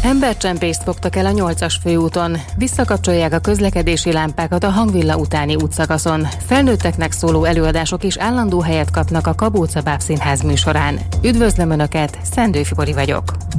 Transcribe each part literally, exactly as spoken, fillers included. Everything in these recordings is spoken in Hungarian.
Embercsempészt fogtak el a nyolcas főúton. Visszakapcsolják a közlekedési lámpákat a Hangvilla utáni útszakaszon. Felnőtteknek szóló előadások is állandó helyet kapnak a Kabóca Színház műsorán. Üdvözlöm Önöket, Szendő Fibori vagyok.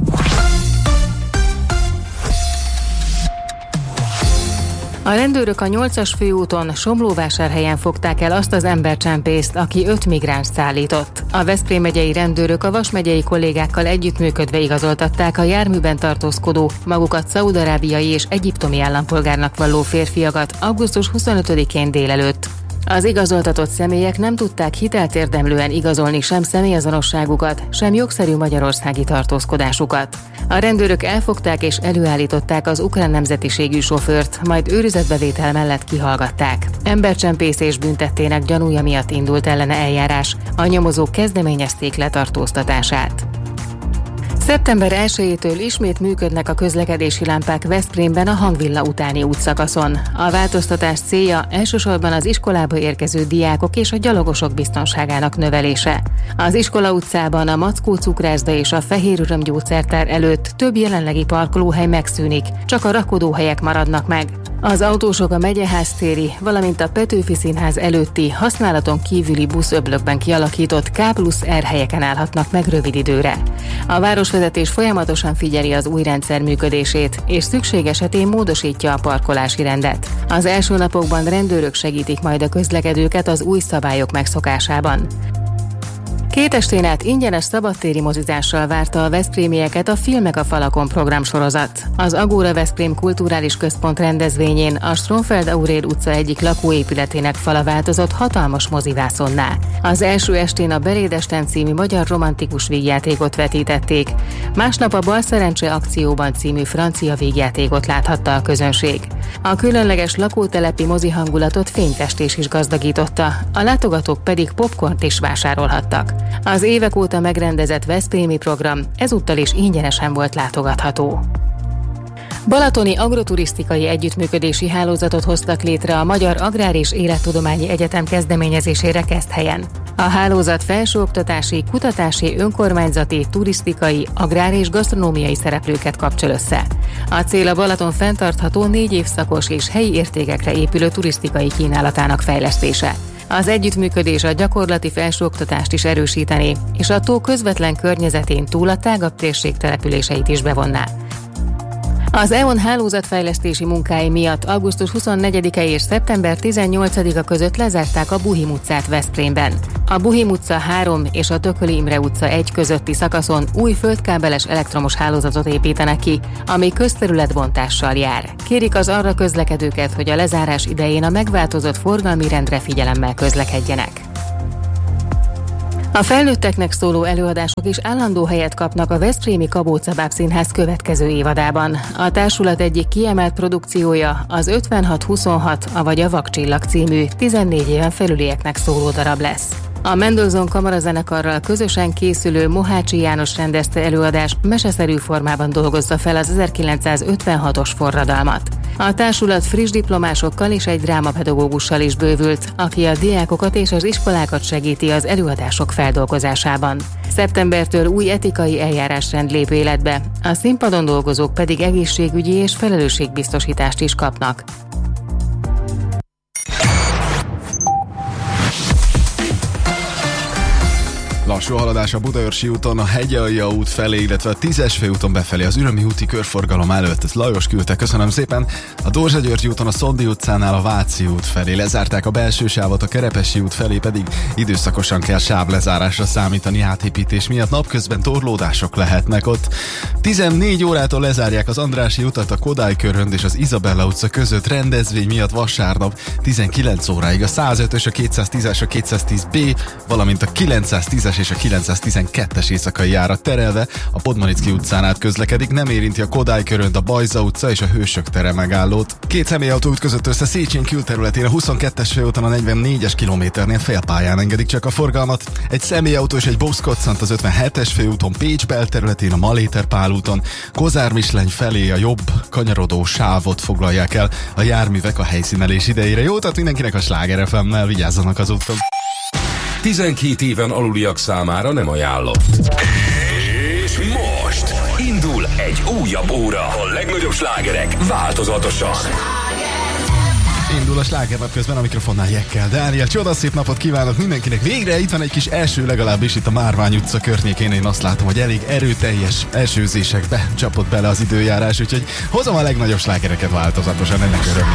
A rendőrök a nyolcas főúton Somlóvásárhelyen fogták el azt az embercsempészt, aki öt migránst szállított. A Veszprém megyei rendőrök a Vas megyei kollégákkal együttműködve igazoltatták a járműben tartózkodó, magukat szaúd-arábiai és egyiptomi állampolgárnak valló férfiakat augusztus huszonötödikén délelőtt. Az igazoltatott személyek nem tudták hitelt érdemlően igazolni sem személyazonosságukat, sem jogszerű magyarországi tartózkodásukat. A rendőrök elfogták és előállították az ukrán nemzetiségű sofőrt, majd őrizetbevétel mellett kihallgatták. Embercsempészés büntettének gyanúja miatt indult ellene eljárás, a nyomozók kezdeményezték letartóztatását. szeptember elsejétől ismét működnek a közlekedési lámpák Veszprémben a Hangvilla utáni útszakaszon. A változtatás célja elsősorban az iskolába érkező diákok és a gyalogosok biztonságának növelése. Az Iskola utcában a Mackó cukrászda és a Fehér Öröm gyógyszertár előtt több jelenlegi parkolóhely megszűnik, csak a rakodóhelyek maradnak meg. Az autósok a Megyeház téri, valamint a Petőfi Színház előtti használaton kívüli buszöblökben kialakított K plusz R helyeken állhatnak meg rövid időre. A városvezetés folyamatosan figyeli az új rendszer működését, és szükség esetén módosítja a parkolási rendet. Az első napokban rendőrök segítik majd a közlekedőket az új szabályok megszokásában. Két estén át ingyenes szabadtéri mozizással várta a veszprémieket a Filmek a falakon programsorozat. Az Agóra Veszprém Kulturális Központ rendezvényén a Stronfeld Aurél utca egyik lakóépületének fala változott hatalmas mozivászonná. Az első estén a Belédesten című magyar romantikus vígjátékot vetítették, másnap a Bal szerencse akcióban című francia vígjátékot láthatta a közönség. A különleges lakótelepi mozi hangulatot fényfestés is gazdagította, a látogatók pedig popcornt is vásárolhattak. Az évek óta megrendezett veszprémi program ezúttal is ingyenesen volt látogatható. Balatoni agroturisztikai együttműködési hálózatot hoztak létre a Magyar Agrár és Élettudományi Egyetem kezdeményezésére Keszthelyen. A hálózat felsőoktatási, kutatási, önkormányzati, turisztikai, agrár és gasztronómiai szereplőket kapcsol össze. A cél a Balaton fenntartható négy évszakos és helyi értékekre épülő turisztikai kínálatának fejlesztése. Az együttműködés a gyakorlati felsőoktatást is erősítené, és a tó közvetlen környezetén túl a tágabb térség településeit is bevonná. Az é o en hálózatfejlesztési munkái miatt augusztus huszonnegyedike és szeptember tizennyolcadika között lezárták a Buhim utcát Veszprémben. A Buhim utca három és a Tököli Imre utca egy közötti szakaszon új földkábeles elektromos hálózatot építenek ki, ami közterületbontással jár. Kérik az arra közlekedőket, hogy a lezárás idején a megváltozott forgalmi rendre figyelemmel közlekedjenek. A felnőtteknek szóló előadások is állandó helyet kapnak a veszprémi Kabóca Színház következő évadában. A társulat egyik kiemelt produkciója az ötvenhat huszonhat, avagy a Vakcsillag című tizennégy éven felülieknek szóló darab lesz. A Mendelssohn kamarazenekarral közösen készülő Mohácsi János rendezte előadás meseszerű formában dolgozza fel az ezerkilencszázötvenhatos forradalmat. A társulat friss diplomásokkal és egy drámapedagógussal is bővült, aki a diákokat és az iskolákat segíti az előadások feldolgozásában. Szeptembertől új etikai eljárásrend lép életbe, a színpadon dolgozók pedig egészségügyi és felelősségbiztosítást is kapnak. Lassú haladás a Budaörsi úton, a Hegyalja út felé, illetve a tízes főúton befelé az Ürömi úti körforgalom előtt. Ez Lajos küldte, köszönöm szépen. A Dózsa-Györgyi úton a Szondi utcánál a Váci út felé lezárták a belső sávot, a Kerepesi út felé pedig időszakosan kell sávlezárásra számítani átépítés miatt. Napközben torlódások lehetnek ott. tizennégy órától lezárják az Andrássy utat, a Kodály körönd és az Izabella utca között rendezvény miatt vasárnap tizenkilenc óráig. A százötös, a kétszáztízes, a kétszáztíz bé, valamint a kilencszáztízes és a kilencszáztizenkettes éjszakai járat terelve a Podmanicki utcán át közlekedik, nem érinti a Kodály körönd, a Bajza utca és a Hősök tere megállót. Két személyautó út között össze Széchenyi külterületén a huszonkettes főúton a negyvennégyes kilométernél félpályán engedik csak a forgalmat. Egy személyautó és egy busz koccant az ötvenhetes főúton Pécs belterületén, a Maléter Pál úton. Kozármisleny felé a jobb kanyarodó sávot foglalják el a járművek a helyszínelés idejére. Jó utat mindenkinek a Sláger ef emmel, vigyázzanak az úton! tizenkét éven aluliak számára nem ajánlott. És most indul Egy újabb óra. A legnagyobb slágerek változatosan. Indul a slágernap, közben a mikrofonnál Jekkel Dániel. Csodaszép napot kívánok mindenkinek. Végre itt van egy kis első, legalábbis itt a Márvány utca környékén. Én azt látom, hogy elég erőteljes esőzésekbe csapott bele az időjárás, úgyhogy hozom a legnagyobb slágereket változatosan, ennek öröm